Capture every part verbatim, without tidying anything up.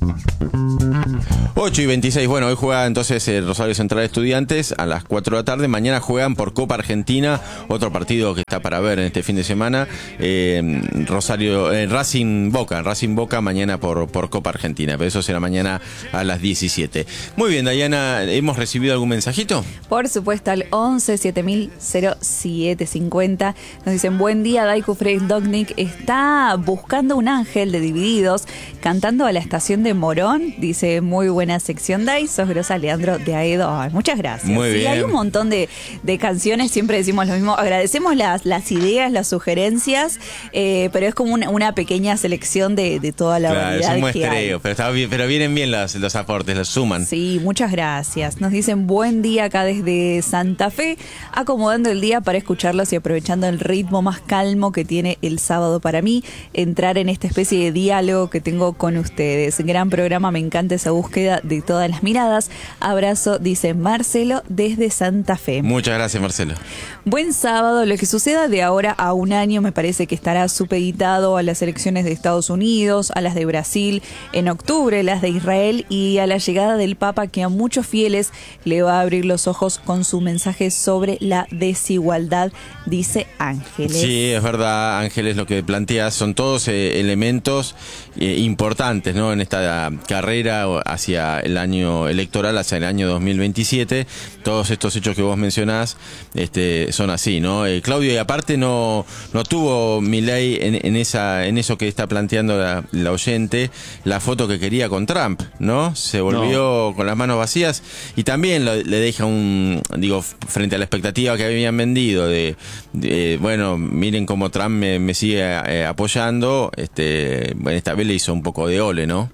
ocho y veintiséis, bueno, hoy juega entonces el Rosario Central Estudiantes a las cuatro de la tarde. Mañana juegan por Copa Argentina, otro partido que está para ver en este fin de semana. Eh, Rosario, eh, Racing Boca, Racing Boca mañana por, por Copa Argentina, pero eso será mañana a las diecisiete. Muy bien, Dayana, ¿hemos recibido algún mensajito? Por supuesto, al once siete mil cero siete cincuenta nos dicen: buen día, Daiku Freisdognik está buscando un ángel de Divididos, cantando a la estación de Morón. Dice: muy buena sección, Dai, sos grosa, Leandro de Aedo. Ay, muchas gracias. Muy sí, bien. Hay un montón de, de canciones, siempre decimos lo mismo. Agradecemos las, las ideas, las sugerencias, eh, pero es como una, una pequeña selección de, de toda la Claro, variedad es un que hay. muestreo, pero, está bien, pero vienen bien los, los aportes, los suman. Sí, muchas gracias. Nos dicen: buen día acá desde Santa Fe, acomodando el día para escucharlos y aprovechando el ritmo más calmo que tiene el sábado para mí, entrar en esta especie de diálogo que tengo con ustedes. Gran programa, me encanta esa búsqueda de todas las miradas. Abrazo, dice Marcelo desde Santa Fe. Muchas gracias, Marcelo. Buen sábado. Lo que suceda de ahora a un año me parece que estará supeditado a las elecciones de Estados Unidos, a las de Brasil en octubre, las de Israel y a la llegada del Papa, que a muchos fieles le va a abrir los ojos con su mensaje sobre la desigualdad, dice Ángeles. Sí, es verdad, Ángeles, lo que planteas son todos eh, elementos eh, importantes, ¿no? En esta carrera hacia el año electoral, hacia el año dos mil veintisiete. Todos estos hechos que vos mencionás este, son así, ¿no? Eh, Claudio, y aparte no, no tuvo Milei en, en, esa, en eso que está planteando la, la oyente, la foto que quería con Trump, ¿no? Se volvió no. con las manos vacías y también lo, le deja un, digo, frente a la expectativa que habían vendido de, de bueno, miren cómo Trump me, me sigue eh, apoyando, este, bueno, esta vez le hizo un poco de ole, ¿no?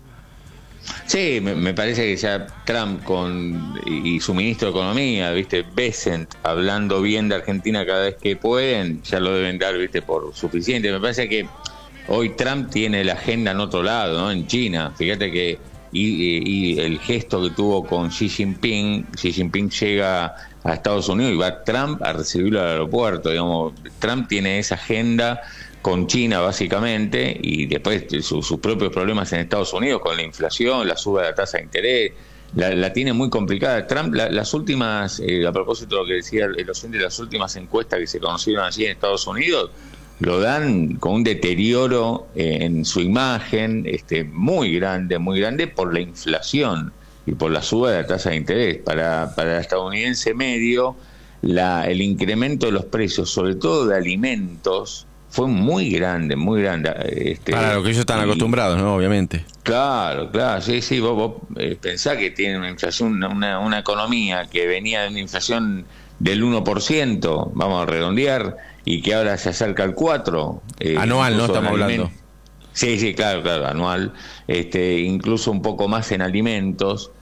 Sí, me, me parece que ya Trump con y, y su ministro de Economía, viste, Bessent, hablando bien de Argentina cada vez que pueden, ya lo deben dar, viste, por suficiente. Me parece que hoy Trump tiene la agenda en otro lado, ¿no? En China. Fíjate que y, y el gesto que tuvo con Xi Jinping, Xi Jinping llega a Estados Unidos y va Trump a recibirlo al aeropuerto, digamos. Trump tiene esa agenda con China básicamente, y después su, sus propios problemas en Estados Unidos con la inflación, la suba de la tasa de interés, la, la tiene muy complicada. Trump, la, las últimas, eh, a propósito de lo que decía el oyente, las últimas encuestas que se conocieron allí en Estados Unidos, lo dan con un deterioro eh, en su imagen este, muy grande, muy grande por la inflación y por la suba de la tasa de interés. Para, para el estadounidense medio, la, el incremento de los precios, sobre todo de alimentos, fue muy grande, muy grande. Este, Para lo que ellos están y, acostumbrados, ¿no? Obviamente. Claro, claro, sí, sí. Vos, vos eh, pensás que tiene una inflación, una, una economía que venía de una inflación del uno por ciento, vamos a redondear, y que ahora se acerca al cuatro por ciento. Eh, anual, ¿no? Estamos hablando. Sí, sí, claro, claro, anual. Este, incluso un poco más en alimentos.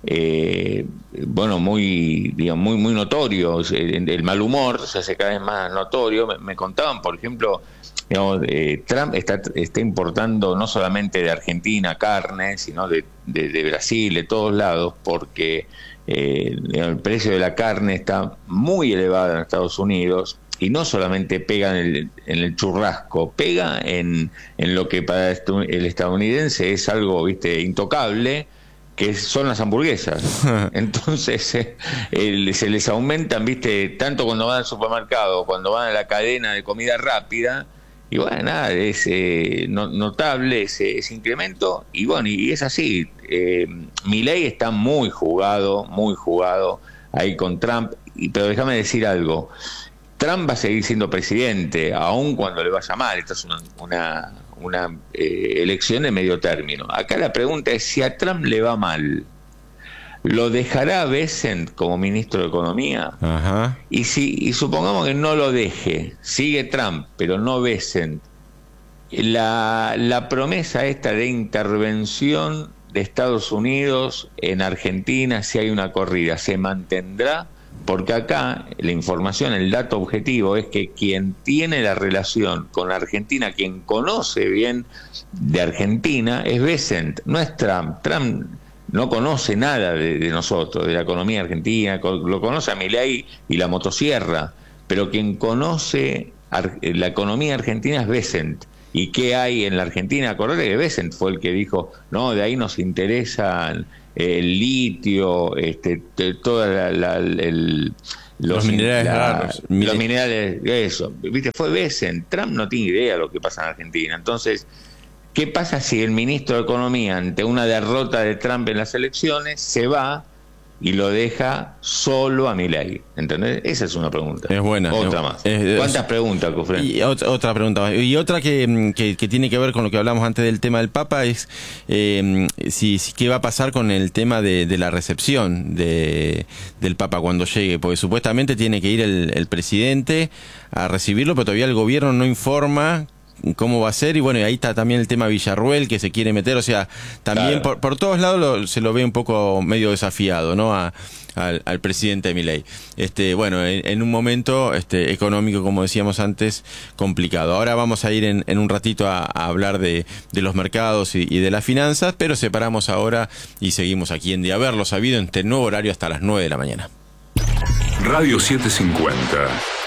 Eh, bueno, muy, digamos, muy, muy notorio. El, el mal humor se hace cada vez más notorio. Me, me contaban, por ejemplo, digamos, eh, Trump está, está importando no solamente de Argentina carne, sino de, de, de Brasil, de todos lados, porque eh, el precio de la carne está muy elevado en Estados Unidos. Y no solamente pega en el, en el churrasco, pega en, en lo que para el estadounidense es algo, viste, intocable, que son las hamburguesas. Entonces eh, el, se les aumentan, viste, tanto cuando van al supermercado, cuando van a la cadena de comida rápida, y bueno, nada, es eh, no, notable ese, ese incremento, y bueno, y es así. Eh, Milei está muy jugado, muy jugado ahí con Trump, y, pero déjame decir algo. Trump va a seguir siendo presidente, aun cuando le vaya mal. Esta es una, una, una eh, elección de medio término. Acá la pregunta es, si a Trump le va mal, ¿lo dejará Bessent como ministro de Economía? Ajá. Y si y supongamos que no lo deje, sigue Trump, pero no Bessent, la, la promesa esta de intervención de Estados Unidos en Argentina, si hay una corrida, ¿se mantendrá? Porque acá la información, el dato objetivo es que quien tiene la relación con Argentina, quien conoce bien de Argentina, es Bessent, no es Trump. Trump no conoce nada de, de nosotros, de la economía argentina, lo conoce a Milei y la motosierra, pero quien conoce la economía argentina es Bessent. ¿Y qué hay en la Argentina? Acordate que Bessent fue el que dijo, no, de ahí nos interesa el litio, este, toda la, la, el, los, los minerales la, raros. Los minerales, eso. ¿Viste? Fue Bessent. Trump no tiene idea de lo que pasa en Argentina. Entonces, ¿qué pasa si el ministro de Economía, ante una derrota de Trump en las elecciones, se va y lo deja solo a Milei? ¿Entendés? Esa es una pregunta. Es buena. Otra es, más. Es, ¿Cuántas preguntas, Cufré? Y otra, otra pregunta más. Y otra que, que, que tiene que ver con lo que hablamos antes del tema del Papa es eh, si, si qué va a pasar con el tema de, de la recepción de, del Papa cuando llegue, porque supuestamente tiene que ir el, el presidente a recibirlo, pero todavía el gobierno no informa cómo va a ser, y bueno, y ahí está también el tema Villarruel, que se quiere meter, o sea, también claro. por, por todos lados lo, se lo ve un poco medio desafiado, ¿no? A, al, al presidente Milei. Este, bueno, en, en un momento este, económico, como decíamos antes, complicado. Ahora vamos a ir en, en un ratito a, a hablar de, de los mercados y, y de las finanzas, pero separamos ahora y seguimos aquí en De Haberlo Sabido, en este nuevo horario hasta las nueve de la mañana. Radio setecientos cincuenta.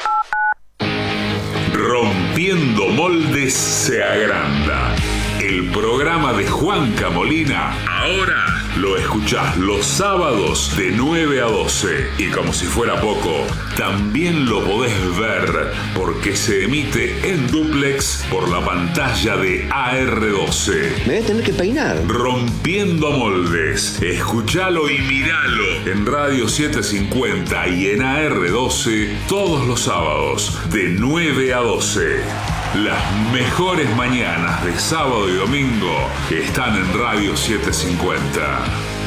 Rompiendo moldes se agranda. El programa de Juanca Molina ahora lo escuchás los sábados de nueve a doce. Y como si fuera poco, también lo podés ver porque se emite en dúplex por la pantalla de A R doce. Me voy a tener que peinar. Rompiendo moldes. Escuchalo y miralo en Radio setecientos cincuenta y en A R doce todos los sábados de nueve a doce. Las mejores mañanas de sábado y domingo están en Radio setecientos cincuenta.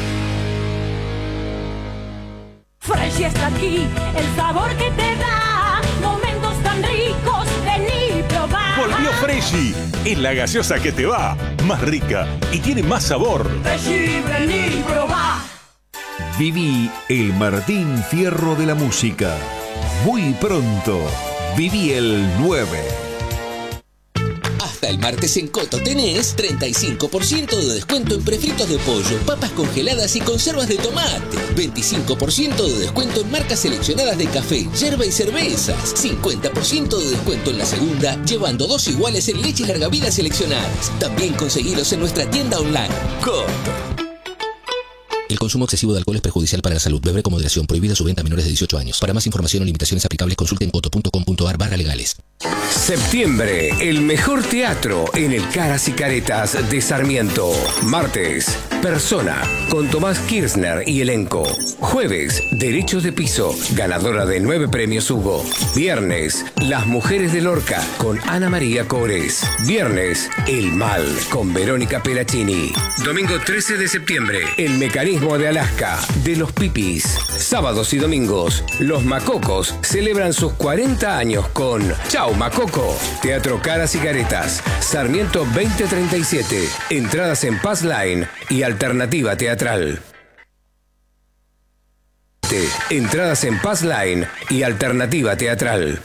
Fresh está aquí, el sabor que te da momentos tan ricos, vení probar. Volvió Freshy, es la gaseosa que te va, más rica y tiene más sabor. Freshy, vení probar. Viví el Martín Fierro de la música. Muy pronto, viví el nueve. Hasta el martes en Coto tenés treinta y cinco por ciento de descuento en prefritos de pollo, papas congeladas y conservas de tomate. veinticinco por ciento de descuento en marcas seleccionadas de café, yerba y cervezas. cincuenta por ciento de descuento en la segunda, llevando dos iguales en leches larga vida seleccionadas. También conseguilos en nuestra tienda online. Coto. El consumo excesivo de alcohol es perjudicial para la salud. Beber con moderación. Prohibida su venta a menores de dieciocho años. Para más información o limitaciones aplicables, consulte en coto punto com punto ar barra legales. Septiembre, el mejor teatro en el Caras y Caretas de Sarmiento. Martes, Persona, con Tomás Kirchner y elenco. Jueves, Derechos de Piso, ganadora de nueve premios Hugo. Viernes, Las Mujeres de Lorca, con Ana María Cores. Viernes, El Mal, con Verónica Peraccini. Domingo trece de septiembre, El Mecanismo de Alaska, de los Pipis. Sábados y domingos, Los Macocos celebran sus cuarenta años con Chau Macoco. Teatro Caras y Caretas, Sarmiento veinte treinta y siete. Entradas en Pass Line y Alternativa Teatral. Entradas en Pass Line y Alternativa Teatral.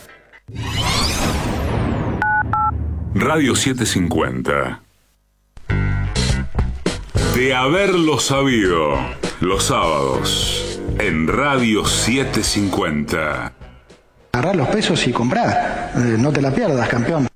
Radio setecientos cincuenta. De Haberlo Sabido, los sábados, en Radio setecientos cincuenta. Agarrar los pesos y comprar, eh, no te la pierdas, campeón.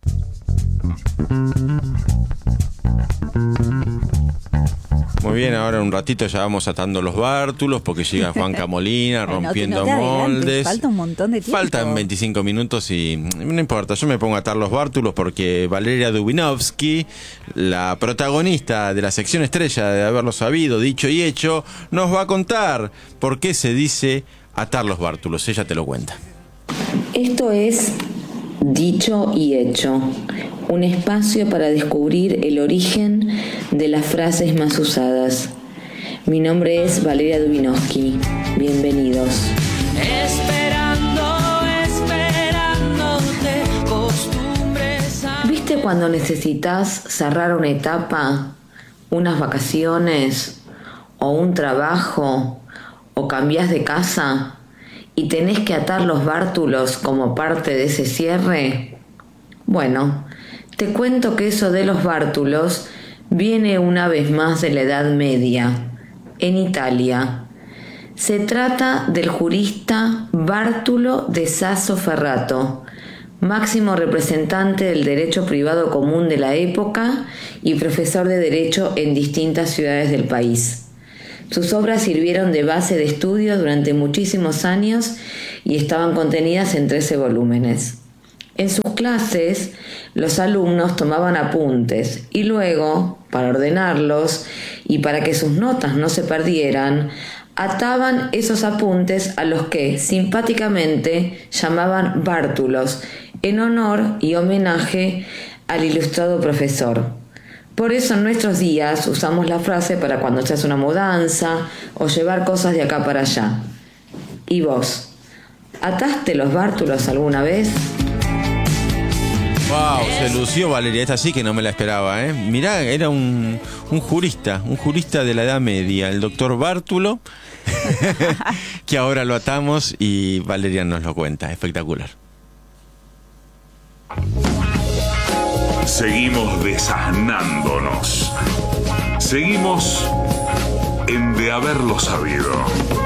Muy bien, ahora en un ratito ya vamos atando los bártulos porque llega Juanca Molina rompiendo no te, no te moldes. adelantes, falta un montón de tiempo. Faltan veinticinco minutos y no importa, yo me pongo a atar los bártulos porque Valeria Dubinovsky, la protagonista de la sección estrella de Haberlo Sabido, Dicho y Hecho, nos va a contar por qué se dice atar los bártulos. Ella te lo cuenta. Esto es Dicho y Hecho, un espacio para descubrir el origen de las frases más usadas. Mi nombre es Valeria Dubinovsky. Bienvenidos. Esperando, esperándote, costumbres a... ¿Viste cuando necesitas cerrar una etapa, unas vacaciones, o un trabajo, o cambiás de casa y tenés que atar los bártulos como parte de ese cierre? Bueno, te cuento que eso de los bártulos viene una vez más de la Edad Media, en Italia. Se trata del jurista Bártulo de Sassoferrato, máximo representante del derecho privado común de la época y profesor de derecho en distintas ciudades del país. Sus obras sirvieron de base de estudio durante muchísimos años y estaban contenidas en trece volúmenes. En sus clases, los alumnos tomaban apuntes y luego, para ordenarlos y para que sus notas no se perdieran, ataban esos apuntes a los que simpáticamente llamaban bártulos, en honor y homenaje al ilustrado profesor. Por eso en nuestros días usamos la frase para cuando se hace una mudanza o llevar cosas de acá para allá. ¿Y vos? ¿Ataste los bártulos alguna vez? Wow, se lució Valeria, esta sí que no me la esperaba, ¿eh? Mirá, era un, un jurista, un jurista de la Edad Media, el doctor Bártulo, que ahora lo atamos y Valeria nos lo cuenta, espectacular. Seguimos desasnándonos. Seguimos en De Haberlo Sabido.